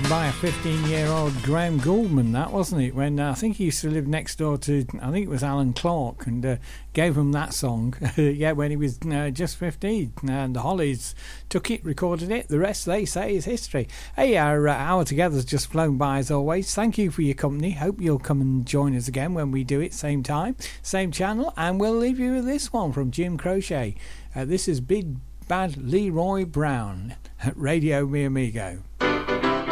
by a 15-year-old Graham Gouldman, that wasn't it? When I think he used to live next door to, I think it was Alan Clark, and gave him that song. Yeah, when he was just 15, and the Hollies took it, recorded it. The rest, they say, is history. Hey, our hour together's just flown by as always. Thank you for your company. Hope you'll come and join us again when we do it, same time, same channel, and we'll leave you with this one from Jim Croce. This is Big Bad Leroy Brown at Radio Mi Amigo.